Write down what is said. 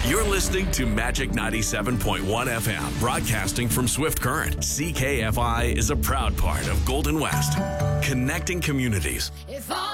You're listening to Magic 97.1 FM, broadcasting from Swift Current. CKFI is a proud part of Golden West, connecting communities. If all